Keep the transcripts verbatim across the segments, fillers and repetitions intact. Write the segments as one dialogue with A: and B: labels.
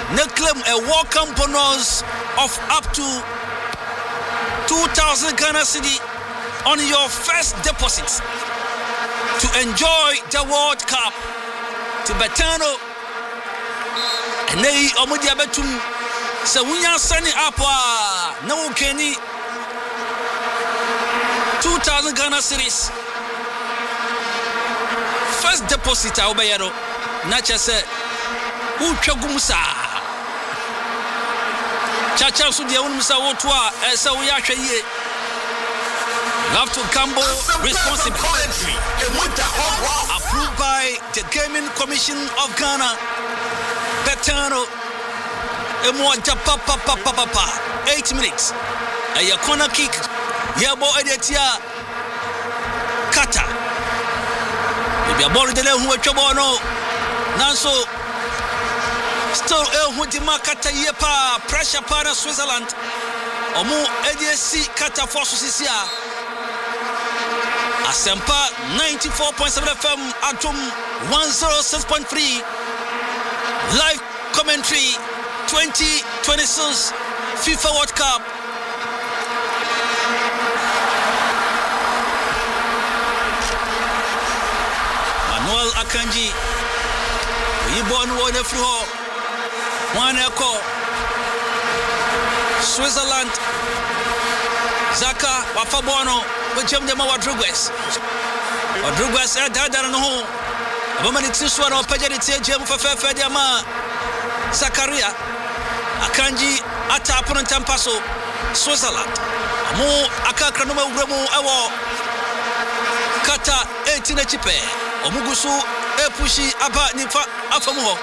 A: They claim a welcome bonus of up to two thousand Ghana cedi on your first deposit to enjoy the World Cup. To Betano and they omodia betum se wunya sani apa na wukeni two thousand Ghana cedis first deposit a obeyero na chese utwagum sa chacha so dia wonum sa woto a ese wo ya hwe ye. You have to gamble responsibly. Approved by the Gaming Commission of Ghana. Betano. Emwanja papa papa papa. Eight minutes. A corner kick. Yabo Edetia. Kata. Maybe a ball in the left who trouble no. Nanso. Still El Hudima Kata Yepa. Pressure partner Switzerland. Omu A D S C Kata Force Sisia. Asempa ninety-four point seven F M, Atom one oh six point three. Live commentary twenty twenty-six FIFA World Cup. Manuel Akanji, we born one through one echo. Switzerland, Zaka Wafabono. Jam dem Rodriguez. Rodriguez e dada no ho. Abamani tiswa na opeja de tie jam fefefe de ma. Zakaria Akanji atap no tampaso Switzerland. Mo akakra no mawuramu ewo Kata eighteen chipe. Omugusu e pushi aba nifa afamu ho.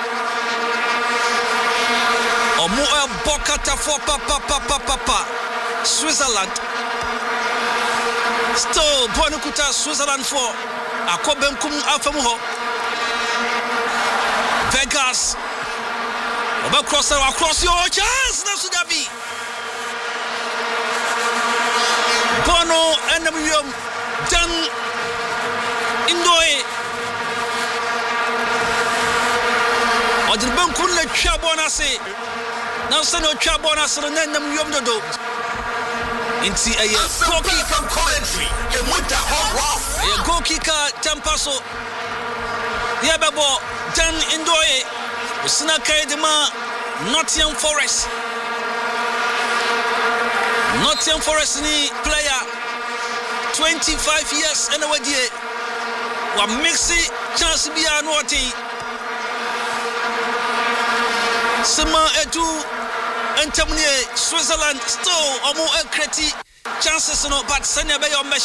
A: Omu e bokata for papa papa papa Switzerland. Still, Bonukuta Switzerland for Akobenkum Afamuho. Vegas. Over crosser across your chance. That's what be. Bono and the William done Indoe. Or the Bankun Chabonase. Now send your Chabonase and then the William Dodo. Inti a goal kicker commentary and with the hot a goal kicker Tampaso Yababo Dan Indoye Usnaka Dema Nottingham Forest Nottingham Forest ni player twenty-five years and away die wa mixi chance bia no oti Sema edu Entamnie Switzerland still omo e kreti chances no but sanya be your